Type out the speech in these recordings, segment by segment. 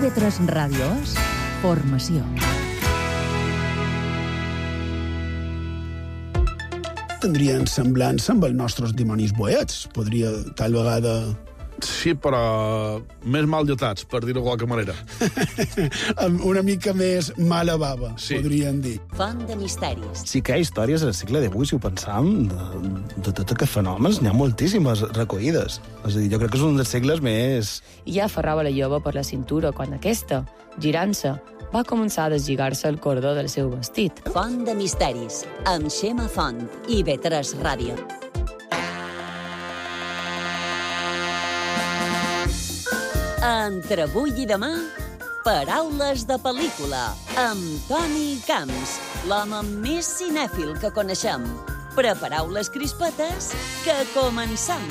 TV3 Ràdio és formació. Tindrien semblança amb els nostres dimonis boets. Podria, tal vegada... Sí, però més mal dotats, per dir-ho de qualque manera. Una mica més mala bava, sí. Podríem dir. Font de misteris. Sí que hi ha històries al segle XVIII, si ho pensam, de tots aquests fenòmens, n'hi ha moltíssimes recollides. És a dir, jo crec que és un dels segles més... I ja aferrava la jove per la cintura quan aquesta, girant-se, va començar a deslligar-se el cordó del seu vestit. Font de misteris, amb Xema Font i TV3 Ràdio. Entre avui i demà, paraules de pel·lícula, amb Toni Camps, l'home més cinèfil que coneixem. Prepareu les crispetes, que comencem!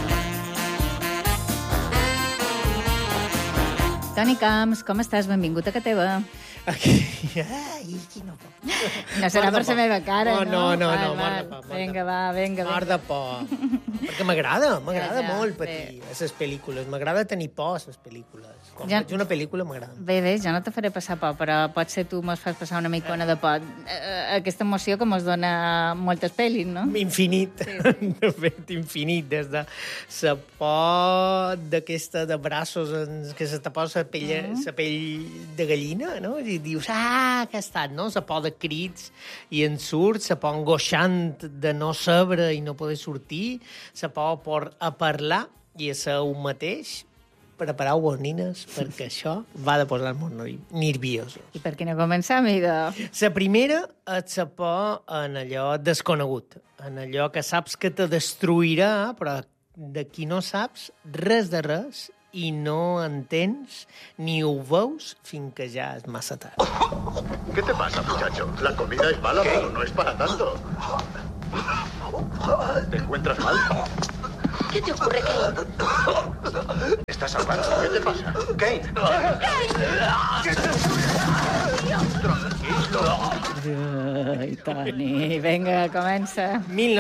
Toni Camps, com estàs? Benvingut a casa teva. Aquí. Ai, quina por. No serà per la meva cara, no? No, mort de por. Vinga, va. Mort de por. Perquè m'agrada molt patir a les pel·lícules. M'agrada tenir por a les pel·lícules. Quan veig una pel·lícula m'agrada. Bé, jo no te faré passar por, però potser tu mos fas passar una micona de por. Aquesta emoció que mos dona moltes pel·lis, no? Infinit. Sí. De fet, infinit. Des de la por d'aquesta de braços que se te posa la pell de gallina, no? I dius, que ha estat, no? La por de crits i en surt, la por angoixant de no saber i no poder sortir, la por a parlar i a ser un mateix. Prepareu-vos, nines, perquè això va de posar-nos nerviosos. I per què no començam, idò? La primera és la por en allò desconegut, en allò que saps que te destruirà, però de qui no saps res de res i no entens ni ho veus fins que ja és massa tard. ¿Qué te pasa, muchacho? La comida es mala, pero no es para tanto. ¿Te encuentras mal? ¿Qué te ocurre, Kane? ¿Estás salvando? ¿Qué te pasa? Kane. Ai, Toni, vinga, comença.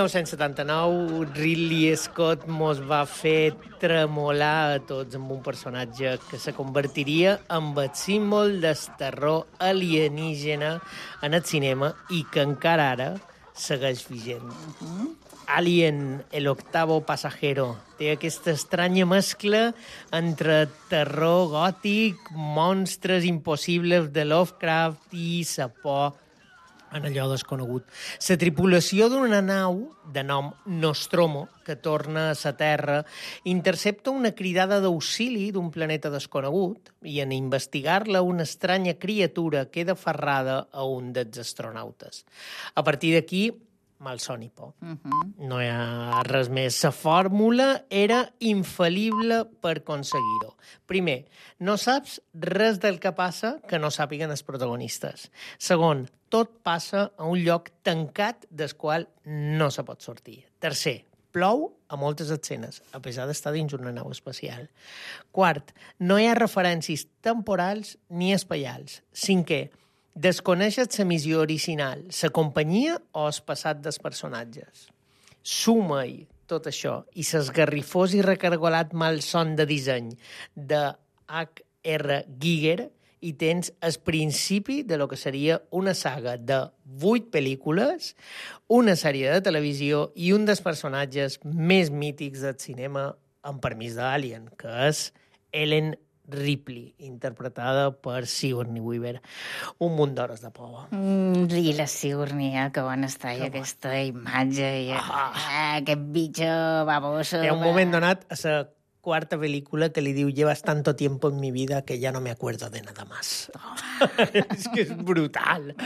1979, Ridley Scott mos va fer tremolar a tots amb un personatge que se convertiria en el símbol del terror alienígena en el cinema i que encara ara segueix vigent. Alien, el octavo pasajero. Té aquesta estranya mescla entre terror gòtic, monstres impossibles de Lovecraft i la por en allò desconegut. La tripulació d'una nau de nom Nostromo, que torna a la Terra, intercepta una cridada d'auxili d'un planeta desconegut i en investigar-la una estranya criatura queda aferrada a un dels astronautes. A partir d'aquí, malson i por. No hi ha res més. La fórmula era infal·lible per aconseguir-ho. Primer, no saps res del que passa que no sàpiguen els protagonistes. Segon, tot passa a un lloc tancat del qual no se pot sortir. Tercer, plou a moltes escenes, a pesar d'estar dins una nau espacial. Quart, no hi ha referències temporals ni espaials. Cinquè, desconeixes la missió original, la companyia o el passat dels personatges. Suma-hi tot això i l'esgarrifós i recargolat malson de disseny de H.R. Giger i tens el principi de lo que seria una saga de 8 pel·lícules, una sèrie de televisió i un dels personatges més mítics del cinema amb permís d'Alien, que és Ellen Ripley, interpretada per Sigourney Weaver. Un munt d'hores de por. I la Sigourney, que bona està, i aquesta imatge, i aquest bitxo baboso. Hi ha un moment donat a la quarta pel·lícula que li diu llevas tanto tiempo en mi vida que ya no me acuerdo de nada más. És que és brutal.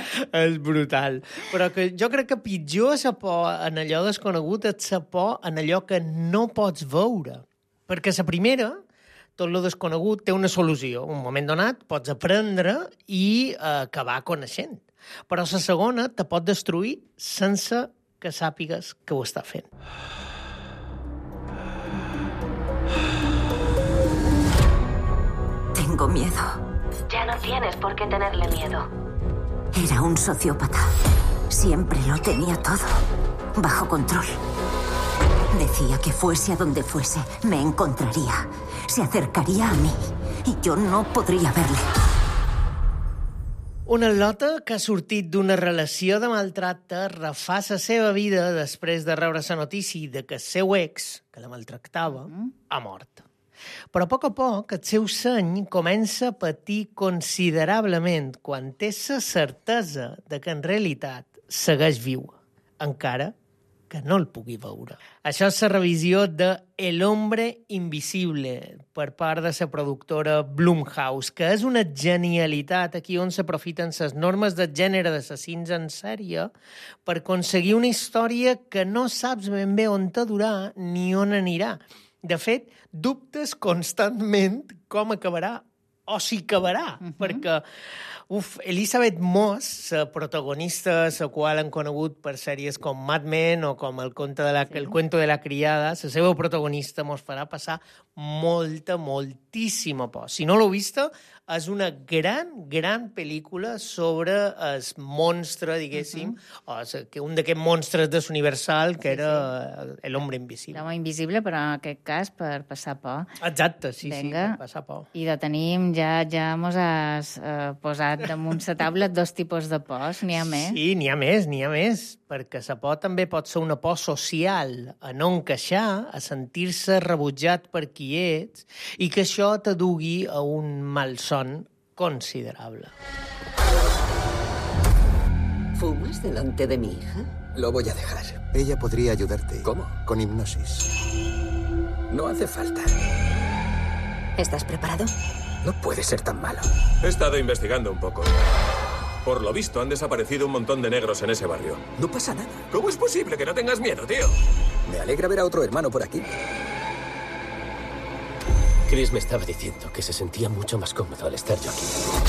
Però que jo crec que pitjor és la por en allò desconegut, és la por en allò que no pots veure. Perquè la primera, tot lo desconegut té una solució. Un moment donat pots aprendre i acabar coneixent. Però la segona te pot destruir sense que sàpigues que ho està fent. Tengo miedo. Ya no tienes por qué tenerle miedo. Era un sociópata. Siempre lo tenía todo bajo control. Decía que fuese a donde fuese, me encontraría. Se acercaría a mí y yo no podría verle. Una lota que ha sortit d'una relació de maltracte refà la seva vida després de rebre la notícia de que el seu ex, que la maltractava, ha mort. Però a poc el seu seny comença a patir considerablement quan té la certesa de que en realitat segueix viu, encara que no el pugui veure. Això és la revisió de El hombre invisible per part de la productora Blumhouse, que és una genialitat aquí on s'aprofiten les normes de gènere d'assassins en sèrie per aconseguir una història que no saps ben bé on te durà ni on anirà. De fet, dubtes constantment com acabarà o si acabarà, perquè Elizabeth Moss, la protagonista, la qual han conegut per sèries com Mad Men o com El cuento de la criada, la seva protagonista mos farà passar moltíssima por. Si no l'heu vista, és una gran pel·lícula sobre el monstre, diguéssim, un d'aquests monstres de l'Universal, que era l'home invisible. L'home invisible, però en aquest cas per passar por. Exacte, sí, per passar por. I de tenim, ja mos has posat damunt la taula 2 tipus de pors, n'hi ha més? Sí, n'hi ha més, perquè la por també pot ser una por social, a no encaixar, a sentir-se rebutjat per qui ets, i que això te dugui a un malson considerable. ¿Fumas delante de mi hija? Lo voy a dejar. Ella podría ayudarte. ¿Cómo? Con hipnosis. No hace falta. ¿Estás preparado? No puede ser tan malo. He estado investigando un poco. Por lo visto, han desaparecido un montón de negros en ese barrio. No pasa nada. ¿Cómo es posible que no tengas miedo, tío? Me alegra ver a otro hermano por aquí. Chris me estaba diciendo que se sentía mucho más cómodo al estar yo aquí.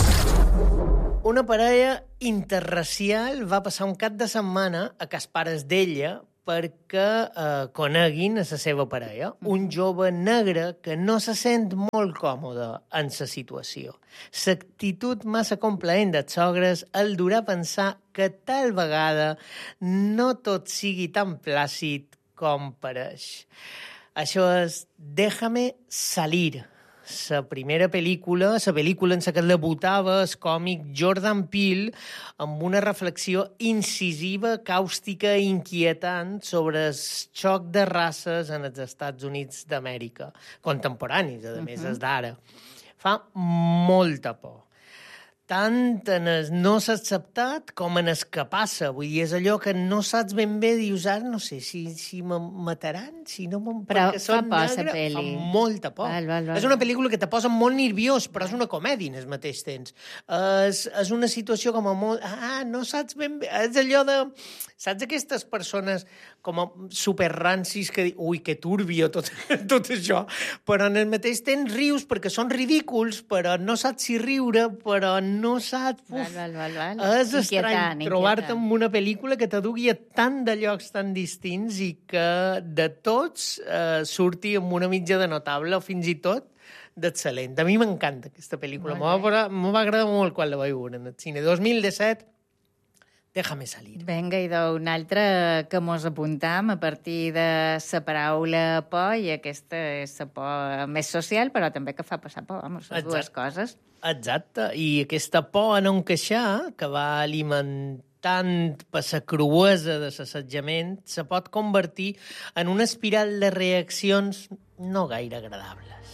Una parella interracial va passar un cap de setmana a cas pares d'ella perquè coneguin a la seva parella, un jove negre que no se sent molt còmode en la situació. L'actitud massa complaent dels sogres el durà a pensar que tal vegada no tot sigui tan plàcid com pareix. Això és Déjame salir, la primera pel·lícula, la pel·lícula en què debutava el còmic Jordan Peele amb una reflexió incisiva, càustica i inquietant sobre el xoc de races en els Estats Units d'Amèrica, contemporanis, a més, és d'ara. Fa molta por. Tant en el no s'ha acceptat com en el que passa. Vull dir, és allò que no saps ben bé, dius, no sé, si me mataran, si no me'n... Però fa por, la pel·li. Fa molta por. Val. És una pel·lícula que te posa molt nerviós, però és una comèdia en el mateix temps. És una situació com a molt... no saps ben bé... És allò de... Saps aquestes persones com a superrancis que diuen, ui, que turbio tot això, però en el mateix temps rius perquè són ridículs, però no saps si riure, però no saps... Val. És estrany trobar-te en una pel·lícula que te dugui a tant de llocs tan distints i que de tots surti amb una mitja de notable o fins i tot d'excel·lent. A mi m'encanta aquesta pel·lícula. M'ho va agradar molt quan la vaig veure en el cine. 2017, Déjame salir. Vinga, i una altra que mos apuntam a partir de la paraula por, i aquesta és la por més social, però també que fa passar por, les dues coses. Exacte, i aquesta por a no encaixar, que va alimentant per la cruesa de l'assetjament, se pot convertir en una espiral de reaccions no gaire agradables.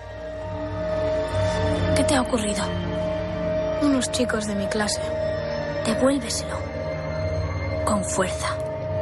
¿Qué te ha ocurrido? Unos chicos de mi clase. Devuélveselo. Con fuerza.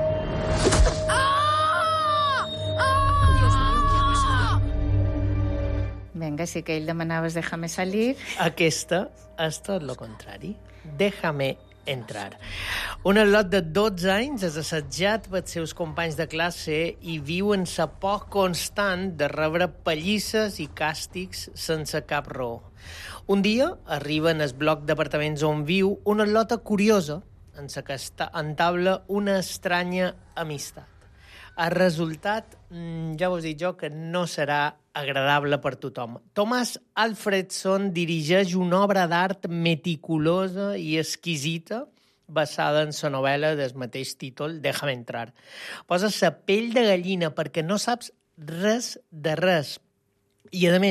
Vinga, sí que ell demanaves Déjame salir. Aquesta és tot el contrari. Déjame entrar. Un al·lot de 12 anys és assetjat pels seus companys de classe i viu en la por constant de rebre pallisses i càstigs sense cap raó. Un dia arriba en el bloc d'apartaments on viu una al·lota curiosa en la que entabla una estranya amistat. El resultat, ja us dic jo, que no serà agradable per tothom. Thomas Alfredson dirigeix una obra d'art meticulosa i exquisita basada en la novel·la del mateix títol, Déjame entrar. Posa la pell de gallina perquè no saps res de res. I, a més,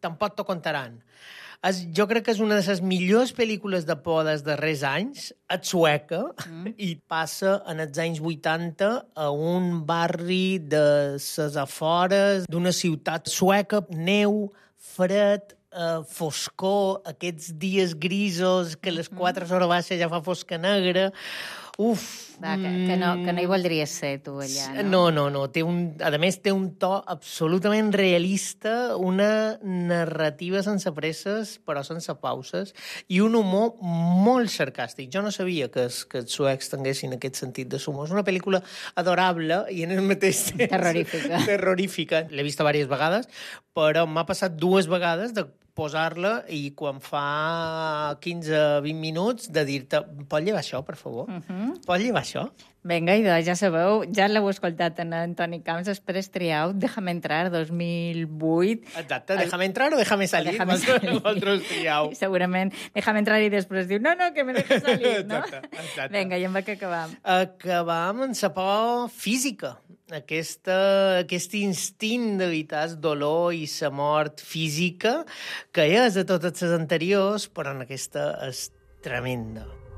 tampoc t'ho contaran. Jo crec que és una de les millors pel·lícules de por dels darrers anys, és sueca, i passa en els anys 80 a un barri de les afores d'una ciutat sueca, neu, fred, foscor, aquests dies grisos, que a les 4 hores baixa ja fa fosca negra. Va, que no hi voldries ser, tu, allà, no? No. A més, té un to absolutament realista, una narrativa sense presses, però sense pauses, i un humor molt sarcàstic. Jo no sabia que els suecs tinguessin aquest sentit de humor. És una pel·lícula adorable i en el mateix temps... Terrorífica. L'he vista diverses vegades, però m'ha passat 2 vegades de posar-la i quan fa 15-20 minuts de dir-te, pot llevar això, per favor? Pot llevar això? Vinga, idò, ja sabeu, ja l'heu escoltat en Antoni Camps, després triau Déjame entrar, 2008. Exacte, Déjame entrar o Déjame salir? Vosaltres triau. Segurament, Déjame entrar i després diu, no, que me dejes salir, no? Exacte. Vinga, i amb què acabam? Acabam amb la por física. Aquest instint d'evitar el dolor i la mort física que és de totes les anteriors, però en aquesta és tremenda.